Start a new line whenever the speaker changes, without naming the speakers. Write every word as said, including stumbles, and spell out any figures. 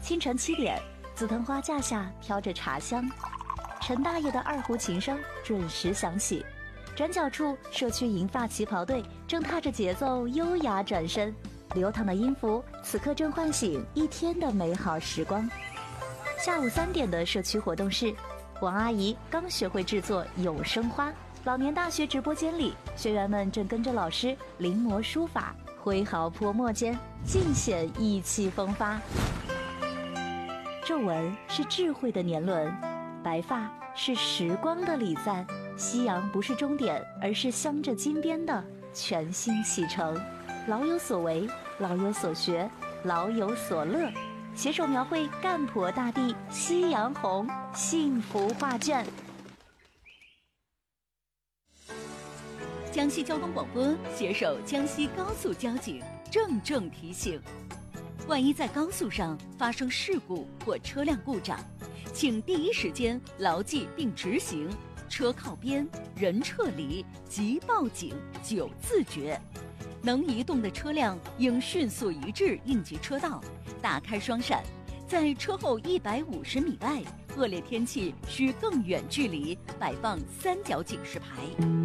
清晨七点，紫藤花架下飘着茶香，陈大爷的二胡琴声准时响起。转角处，社区银发旗袍队正踏着节奏优雅转身，流淌的音符此刻正唤醒一天的美好时光。下午三点的社区活动室，王阿姨刚学会制作永生花。老年大学直播间里，学员们正跟着老师临摹书法，挥毫泼墨间尽显意气风发。皱纹是智慧的年轮，白发是时光的礼赞。夕阳不是终点，而是镶着金边的全新启程。老有所为，老有所学，老有所乐，携手描绘赣婆大地夕阳红幸福画卷。
江西交通广播携手江西高速交警郑重提醒：万一在高速上发生事故或车辆故障，请第一时间牢记并执行车靠边、人撤离、即报警九自觉。能移动的车辆应迅速移至应急车道，打开双闪。在车后一百五十米外，恶劣天气需更远距离摆放三角警示牌。